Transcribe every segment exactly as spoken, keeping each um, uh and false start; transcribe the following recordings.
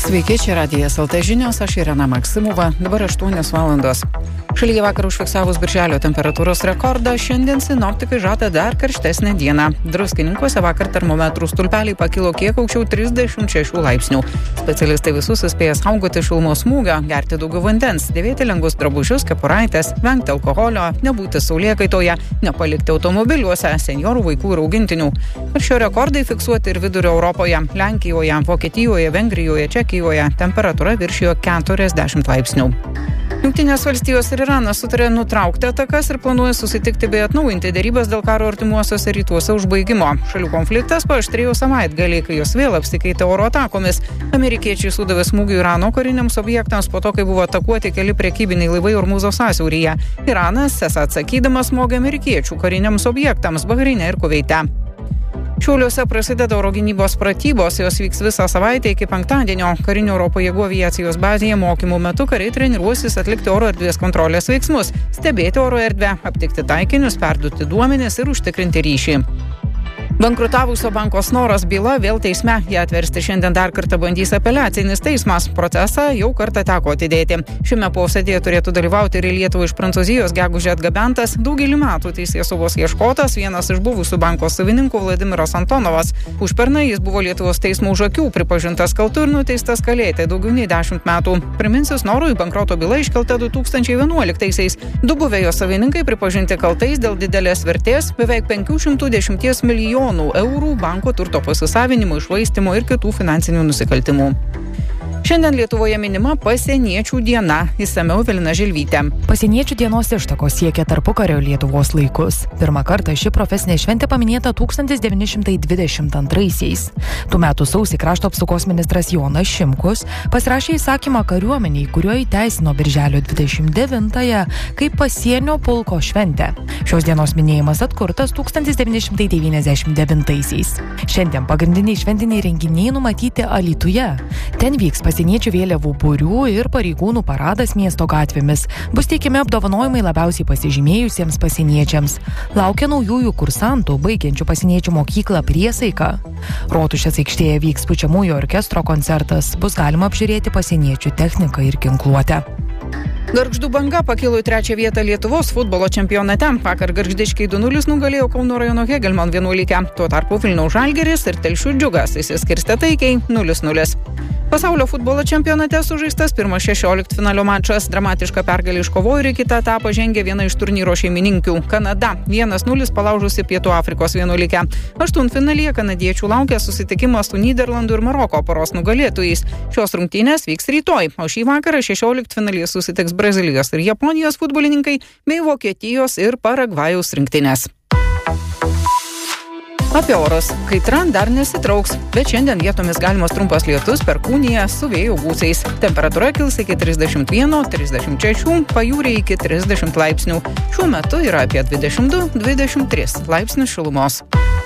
Sveiki, čia Radijas L T žinios, aš Irena Maksimova, dabar aštuonios valandos. Šalyje vakar užfiksavus birželio temperatūros rekordą, šiandien sinoptikai žada dar karštesnę dieną. Druskininkuose vakar termometrų stulpeliai pakilo kiek aukščiau trisdešimt šešių laipsnių. Specialistai visus įspėja saugoti šilumos smūgio, gerti daugiau vandens, dėvėti lengvus drabužius, kepuraites, vengti alkoholio, nebūti saulėkaitoje, nepalikti automobiliuose, senjorų, vaikų ir augintinių. Ir šio rekordai fiksuoti ir vidurio Europoje, Lenkijoje, Vokietijoje, Vengrijoje, Čekijoje temperatūra viršijo keturiasdešimt laipsnių. Jungtinės valstijos ir Iranas sutarė nutraukti atakas ir planuoja susitikti bei atnaujinti derybas dėl karo artimuosiuose rytuose užbaigimo. Šalių konfliktas paaštrėjo savaitgalį, kai jos vėl apsikeitė oro atakomis. Amerikiečiai sudavė smūgių Irano kariniams objektams po to, kai buvo atakuoti keli prekybiniai laivai Ormuzo sąsiauryje. Iranas, esą atsakydamas, smogė amerikiečių kariniams objektams Bahreine ir Kuveite. Šiauliuose prasideda oro gynybos pratybos, jos vyks visą savaitę iki penktadienio. Karinių oro pajėgų aviacijos bazėje mokymų metu kariai treniruosis atlikti oro erdvės kontrolės veiksmus, stebėti oro erdvę, aptikti taikinius, perduoti duomenis ir užtikrinti ryšį. Bankrutavusio banko Snoras byla vėl teisme. Ją atversti šiandien dar kartą bandys apeliacinis teismas. Procesą jau kartą teko atidėti. Šiame posėdėje turėtų dalyvauti ir į Lietuvą iš Prancūzijos gegužę atgabentas daugelį metų teisėsaugos ieškotas vienas iš buvusių banko savininkų Vladimiras Antonovas. Užpernai jis buvo Lietuvos teismo už akių pripažintas kaltu ir nuteistas kalėti daugiau nei dešimt metų. Priminsiu, Snorui bankroto byla iškelta du tūkstančiai vienuoliktaisiais. Du buvę jo savininkai pripažinti kaltais dėl didelės vertės beveik penkių šimtų dešimties milijonų eurų banko turto pasisavinimo, iššvaistymo ir kitų finansinių nusikaltimų. Šiandien Lietuvoje minima pasieniečių diena. Išsamiau Evelina Žilvytė. Pasieniečių dienos ištakos siekia tarpukario Lietuvos laikus. Pirmą kartą ši profesinė šventė paminėta tūkstantis devyni šimtai dvidešimt antraisiais. Tų metų sausį krašto apsaugos ministras Jonas Šimkus pasirašė įsakymą kariuomeniai, kuriuo įteisino birželio dvidešimt devintąją kaip pasienio pulko šventę. Šios dienos minėjimas atkurtas tūkstantis devyni šimtai devyniasdešimt devintaisiais. Šiandien pagrindiniai šventiniai renginiai numatyti Alytuje. Ten vyks pasieniečių vėliavų būrių ir pareigūnų paradas miesto gatvėmis. Bus teikiami apdovanojimai labiausiai pasižymėjusiems pasieniečiams. Laukia naujųjų kursantų, baigiančių pasieniečių mokyklą Priesaika. Rotušės aikštėje vyks pučiamųjų orkestro koncertas. Bus galima apžiūrėti pasieniečių techniką ir ginkluotę. Gargždų Banga pakilo į trečią vietą Lietuvos futbolo čempionate. Vakar gargždiškiai du nulis nugalėjo Kauno rajono Hegelman vienuolikę. Tuo tarpu Vilniaus Žalgiris ir Telšių Džiugas išsiskirstė taikiai nulis nulis. Pasaulio futbolo čempionate sužaistas pirmas šešioliktfinalio mačas. Dramatišką pergalę iškovojo ir į kitą etapą žengė viena iš turnyro šeimininkių – Kanada. vienas nulis palaužusi Pietų Afrikos vienuolikę. Aštuntfinalyje kanadiečių laukia susitikimas su Nyderlandų ir Maroko poros nugalėtojais. Šios rungtynės vyks rytoj, o šį vakarą šešioliktfinalyje susitiks Brazilijos ir Japonijos futbolininkai bei Vokietijos ir Paragvajaus rinktinės. Apie orus. Kaitra dar nesitrauks, bet šiandien vietomis galimas trumpas lietus, perkūnija su vėjo gūsiais. Temperatūra kils iki trisdešimt vieno trisdešimt šešių, pajūryje iki trisdešimt laipsnių. Šiuo metu yra apie dvidešimt du dvidešimt tris laipsnių šilumos.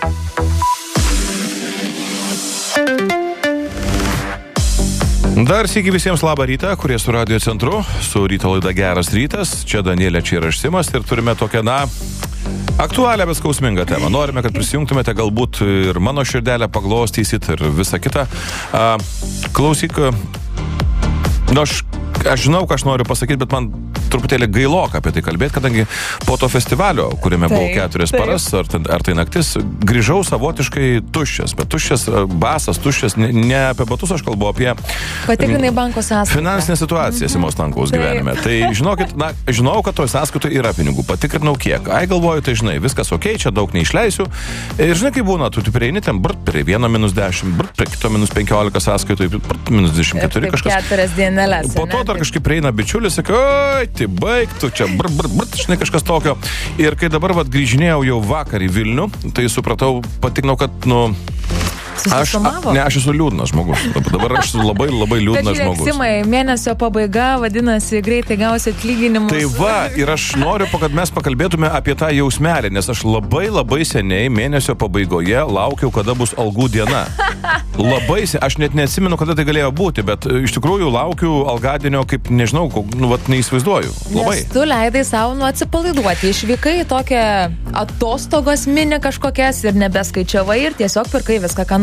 Dar sykį visiems labą rytą, kurie su Radio Centru, su ryto laida Geras rytas. Čia Danielė, čia yra Simas ir turime tokią, na, aktualią, bet skausmingą temą. Norime, kad prisijungtumėte, galbūt ir mano širdelę paglostysit ir visą kitą. A, klausyk, nu aš, aš žinau, ką aš noriu pasakyti, bet man truputėlį gailoka apie tai kalbėti, kadangi po to festivalio, kuriame taip, buvau keturias taip. paras, ar, ar tai naktis, grįžau savotiškai tuščias, bet tuščias, basas, tuščias, ne, ne apie batus aš kalbu, apie patikrinai banko sąskaitą. Finansinę situaciją mhm. Simos Stankaus gyvenime. Tai žinokit, na, žinau, kad toj sąskaitoje yra pinigų, patikrinau kiek. Ai, galvoju, tai žinai, viskas ok, čia daug neišleisiu. Ir žinai, kaip būna, tu prieini ten, brt, prie vieno minus dešimt, brt, prie kito minus penkiolika sąskaitoje, brt, minus dvidešimt keturi kažkas. Keturias dienelės. Po to dar kažkaip prieina bičiulis, sakai, oi, tai baigtų čia, br, br, br, žinai, kažkas tokio. Ir kai dabar vat grįžinėjau jau vakar į Vilnių, tai supratau, patiknau, kad, nu, Aš, a, ne, aš esu liūdnas žmogus. Dabar aš esu labai, labai liūdnas žmogus. Bet Simai, mėnesio pabaiga, vadinasi, greitai gausi atlyginimus. Tai va, ir aš noriu, kad mes pakalbėtume apie tą jausmelį, nes aš labai, labai seniai mėnesio pabaigoje laukiau, kada bus algų diena. Labai seniai, aš net neatsimenu, kada tai galėjo būti, bet iš tikrųjų laukiu algadienio, kaip, nežinau, nu, vat, neįsivaizduoju. Labai. Nes tu leidai savo nu atsipalaiduoti, išvykai tokią atostogos mini kažkokias ir nebeskaičiavai ir tiesiog pirkai viską, ką nori.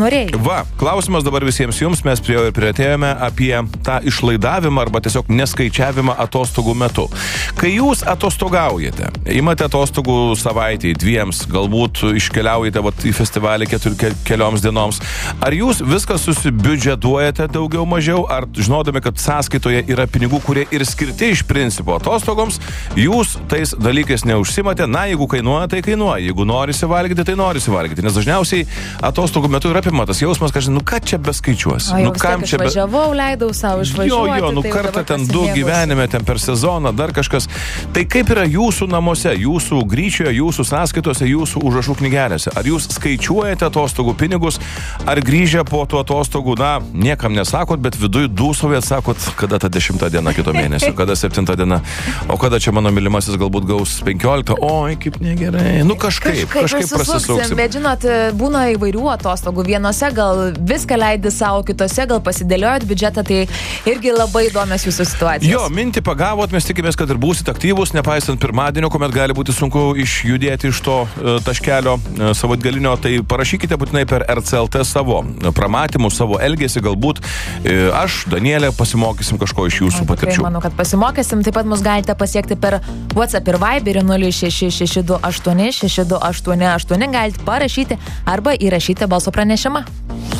norėjai. Va, klausimas dabar visiems jums, mes prie jo ir priartėjome apie tą išlaidavimą arba tiesiog neskaičiavimą atostogų metu. Kai jūs atostogaujate, imate atostogų savaitį, dviems, galbūt iškeliaujate vat, į festivalį ketur, ke, kelioms dienoms, ar jūs viską susibiudžetuojate daugiau mažiau, ar žinodami, kad sąskaitoje yra pinigų, kurie ir skirti iš principo atostogoms, jūs tais dalykais neužsimate, na, jeigu kainuoja, tai kainuoja, jeigu norisi valgyti, tai norisi valgyti, nes dažniausiai atostogų metu yra apima tas jausmas, kad, nu, ką čia beskaičiuosi? O jau nu, kam čia be... išvažiavau, leidau savo išvažiuoti. Jo, jo, nu tai kartą ten du gyvenime, ten per sezoną, dar kažkas. Tai kaip yra jūsų namuose, jūsų gryčioje, jūsų sąskaitose, jūsų užrašų knygelėse? Ar jūs skaičiuojate atostogų pinigus, ar grįžę po tų atostogų, na, niekam nesakot, bet viduj dūsaujat, sakot, kada ta dešimta diena kito mėnesio, kada septinta diena, o kada čia mano mylimasis galbūt gaus penkioliktą, oi, kaip negerai. Nu kažkaip, kažkaip, kažkaip prasisuksim. Bet žinot, būna įvairių atostogų. Vienose gal viską leidi savo, kitose gal pasidėliojot biudžetą, tai irgi labai įdomios jūsų situacijos. Jo, mintį pagavot, mes tikimės, kad ir būsit aktyvus, nepaisant pirmadienio, kuomet gali būti sunku išjudėti iš to uh, taškelio uh, savaitgalinio, tai parašykite būtinai per R C L T savo pramatymus, savo elgesį, galbūt uh, aš, Danielė, pasimokysim kažko iš jūsų o, patirčių. Manau, kad pasimokysim, taip pat mus galite pasiekti per WhatsApp ir Viber nulis šeši šeši du aštuoni šeši du aštuoni aštuoni, galite parašyti arba įrašyti balso pranešimą.